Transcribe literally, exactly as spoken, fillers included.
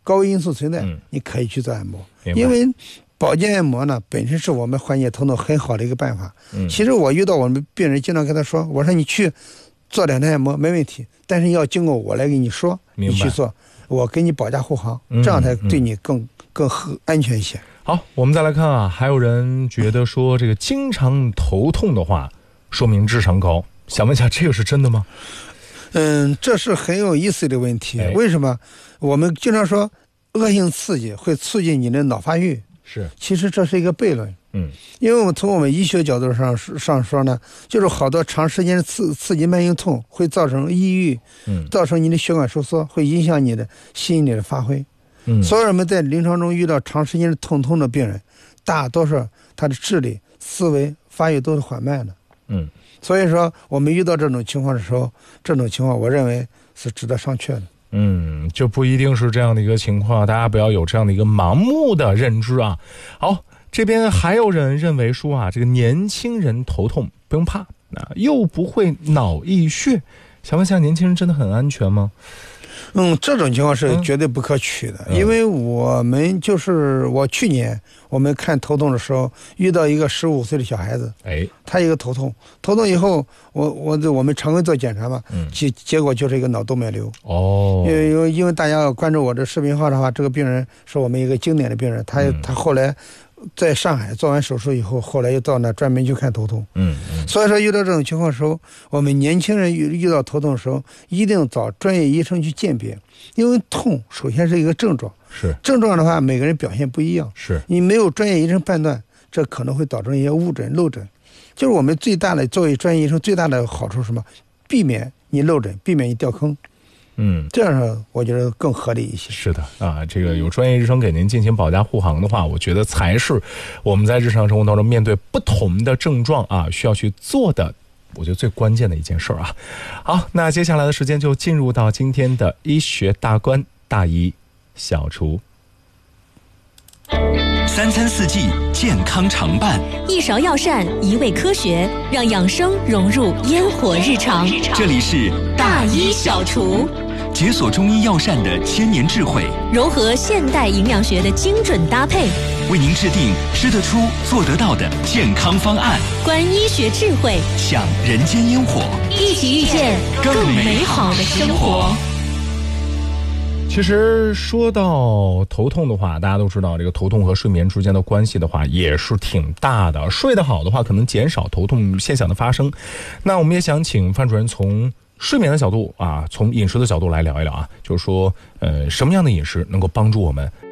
高危因素存在， 嗯、 你可以去做按摩，因为保健按摩呢本身是我们缓解头痛很好的一个办法。 嗯、 其实我遇到我们病人经常跟他说，我说你去做两天按摩没问题，但是要经过我来给你说，你去做，我给你保驾护航， 嗯、 这样才对你更、嗯、更安全一些。 好，我们再来看啊，还有人觉得说这个经常头痛的话，说明智商高，想问一下，这个是真的吗？ 嗯，这是很有意思的问题。哎、为什么？我们经常说恶性刺激会促进你的脑发育， 是， 其实这是一个悖论。 嗯， 因为我们从我们医学角度上上说呢，就是好多长时间刺刺激慢性痛会造成抑郁， 嗯， 造成你的血管收缩，会影响你的吸引力的发挥。 嗯， 所以我们在临床中遇到长时间的痛痛的病人，大多数他的智力、思维发育都是缓慢的。 嗯， 所以说我们遇到这种情况的时候，这种情况我认为是值得商榷的。 嗯，就不一定是这样的一个情况，大家不要有这样的一个盲目的认知啊。好，这边还有人认为说啊，这个年轻人头痛不用怕，啊，又不会脑溢血，想问一下，年轻人真的很安全吗？ 嗯，这种情况是绝对不可取的，嗯、因为我们就是我去年我们看头痛的时候，遇到一个十五岁的小孩子， 哎， 他一个头痛，头痛以后，我我我们常规做检查嘛， 嗯， 结结果就是一个脑动脉瘤。 哦， 因为因为因为大家要关注我这视频号的话，这个病人是我们一个经典的病人，他、嗯、他后来在上海做完手术以后，后来又到那专门去看头痛。 嗯嗯。 所以说遇到这种情况的时候，我们年轻人遇遇到头痛的时候，一定找专业医生去鉴别，因为痛首先是一个症状， 是症状的话，每个人表现不一样， 是你没有专业医生判断，这可能会导致一些误诊漏诊。就是我们最大的作为专业医生最大的好处是什么？避免你漏诊，避免你掉坑。 嗯， 这样我觉得更合理一些。 是的啊，这个有专业医生给您进行保驾护航的话，我觉得才是我们在日常生活当中面对不同的症状啊，需要去做的，我觉得最关键的一件事啊。好，那接下来的时间就进入到今天的医学大观大医小厨。 三餐四季健康常伴， 一勺药膳一味科学，让养生融入烟火日常。 这里是大医小厨， 解锁中医药膳的千年智慧， 融合现代营养学的精准搭配， 为您制定吃得出做得到的健康方案。 观医学智慧， 享人间烟火， 一起遇见更美好的生活。 其实说到头痛的话，大家都知道这个头痛和睡眠之间的关系的话也是挺大的，睡得好的话可能减少头痛现象的发生。那我们也想请范主任从睡眠的角度啊，从饮食的角度来聊一聊啊，就是说呃什么样的饮食能够帮助我们